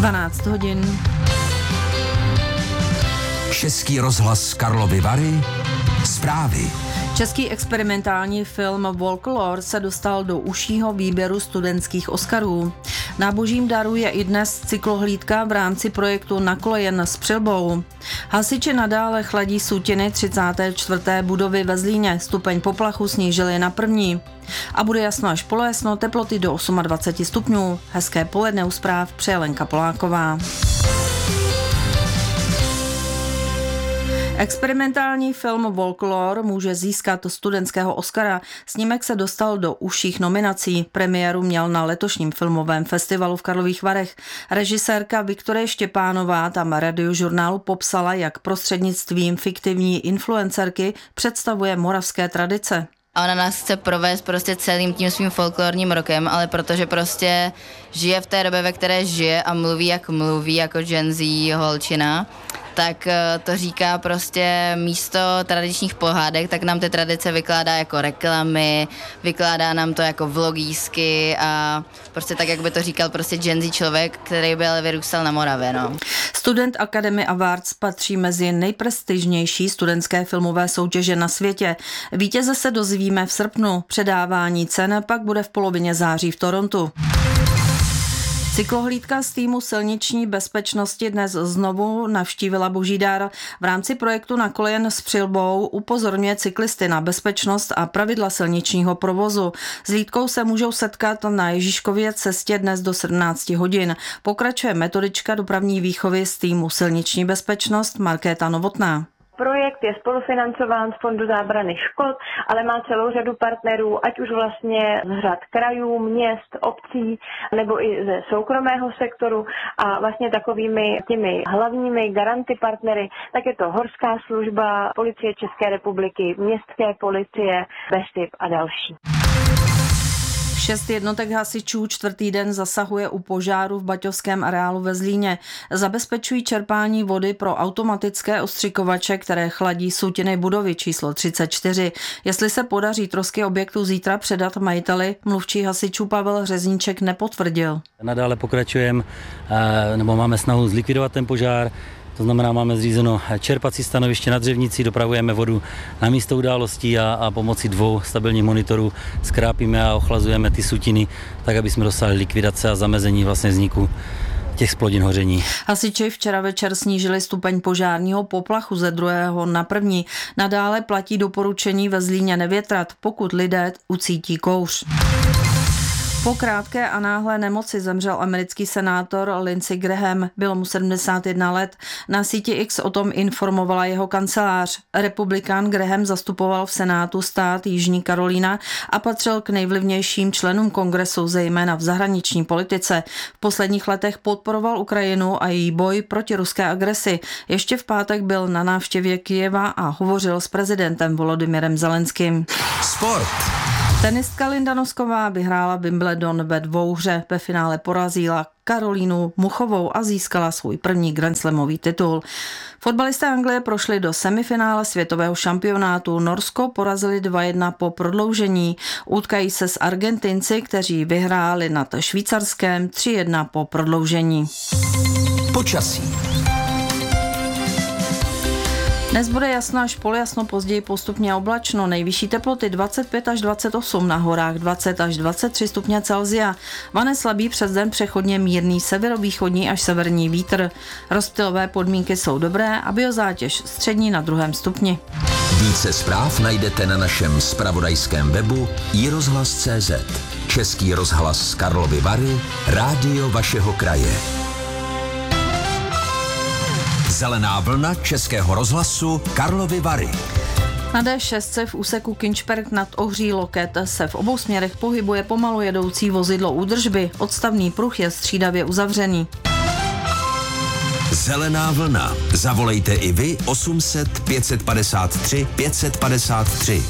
12 hodin. Český rozhlas Karlovy Vary. Zprávy. Český experimentální film Folklore se dostal do užšího výběru studentských Oscarů. Na Božím daru je i dnes cyklohlídka v rámci projektu Na kolejen s přilbou. Hasiči nadále chladí sutiny 34. budovy ve Zlíně. Stupeň poplachu snížili na 1. A bude jasno až polojasno, teploty do 28 stupňů. Hezké poledne u zpráv přeje Lenka Poláková. Experimentální film Folklore může získat studentského Oscara. Snímek se dostal do užších nominací. Premiéru měl na letošním filmovém festivalu v Karlových Varech. Režisérka Viktorie Štěpánová tam radiožurnálu popsala, jak prostřednictvím fiktivní influencerky představuje moravské tradice. A ona nás chce provést prostě celým tím svým folklorním rokem, ale protože prostě žije v té době, ve které žije a mluví jako Gen Z holčina, tak to říká prostě místo tradičních pohádek, tak nám ty tradice vykládá jako reklamy, vykládá nám to jako vlogísky a prostě tak, jak by to říkal prostě Gen Z člověk, který by ale vyrůstal na Moravě, no. Student Academy Awards patří mezi nejprestižnější studentské filmové soutěže na světě. Vítěze se dozvíme v srpnu. Předávání cen pak bude v polovině září v Torontu. Cyklohlídka z týmu silniční bezpečnosti dnes znovu navštívila Boží dar. V rámci projektu Na kolejen s přilbou upozorňuje cyklisty na bezpečnost a pravidla silničního provozu. S hlídkou se můžou setkat na Ježíškově cestě dnes do 17 hodin. Pokračuje metodička dopravní výchovy z týmu silniční bezpečnost Markéta Novotná. Projekt je spolufinancován z Fondu zábrany škod, ale má celou řadu partnerů, ať už vlastně z řad krajů, měst, obcí, nebo i ze soukromého sektoru a vlastně takovými těmi hlavními garanty partnery, tak je to Horská služba, Policie České republiky, Městské policie, BESIP a další. 6 jednotek hasičů čtvrtý den zasahuje u požáru v baťovském areálu ve Zlíně. Zabezpečují čerpání vody pro automatické ostřikovače, které chladí sutiny budovy číslo 34. Jestli se podaří trosky objektu zítra předat majiteli, mluvčí hasičů Pavel Řezníček nepotvrdil. Nadále pokračujeme, nebo máme snahu zlikvidovat ten požár. To znamená, máme zřízeno čerpací stanoviště na Dřevnici, dopravujeme vodu na místo událostí a pomocí 2 stabilních monitorů skrápíme a ochlazujeme ty sutiny, tak aby jsme dosáhli likvidace a zamezení vlastně vzniku těch splodin hoření. Hasiči včera večer snížili stupeň požárního poplachu ze 2. na 1. Nadále platí doporučení ve Zlíně nevětrat, pokud lidé ucítí kouř. Po krátké a náhlé nemoci zemřel americký senátor Lindsey Graham. Bylo mu 71 let. Na síti X o tom informovala jeho kancelář. Republikán Graham zastupoval v Senátu stát Jižní Karolína a patřil k nejvlivnějším členům kongresu, zejména v zahraniční politice. V posledních letech podporoval Ukrajinu a její boj proti ruské agresi. Ještě v pátek byl na návštěvě Kyjeva a hovořil s prezidentem Volodymyrem Zelenským. Sport. Tenistka Linda Nosková vyhrála Wimbledon ve dvouhře. Ve finále porazila Karolínu Muchovou a získala svůj první grandslamový titul. Fotbalisté Anglie prošli do semifinále světového šampionátu. Norsko porazili 2-1 po prodloužení. Utkají se s Argentinci, kteří vyhráli nad Švýcarskem 3-1 po prodloužení. Počasí. Dnes bude jasno až polojasno, později postupně oblačno. Nejvyšší teploty 25 až 28, na horách 20 až 23 stupně Celsia. Vane slabý, přes den přechodně mírný severovýchodní až severní vítr. Rozptylové podmínky jsou dobré a biozátěž střední na 2. stupni. Více zpráv najdete na našem zpravodajském webu iRozhlas.cz. Český rozhlas Karlovy Vary, rádio vašeho kraje. Zelená vlna Českého rozhlasu Karlovy Vary. Na D6 v úseku Kinčberg nad Ohří Loket se v obou směrech pohybuje pomalu jedoucí vozidlo údržby. Odstavný pruh je střídavě uzavřený. Zelená vlna. Zavolejte i vy 800 553 553.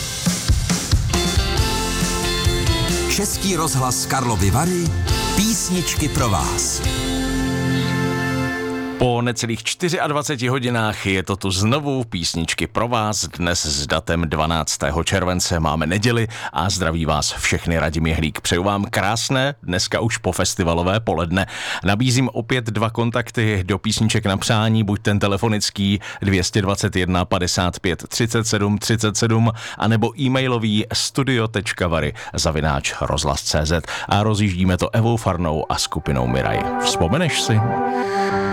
Český rozhlas Karlovy Vary. Písničky pro vás. Po necelých 24 hodinách je to tu znovu písničky pro vás. Dnes s datem 12. července máme neděli a zdraví vás všechny Radim Hlík. Přeju vám krásné, dneska už po festivalové poledne. Nabízím opět 2 kontakty do písniček na přání, buď ten telefonický 221 55 37 37 anebo e-mailový studio.vary@rozhlas.cz a rozjíždíme to Evou Farnou a skupinou Miraj. Vzpomeneš si?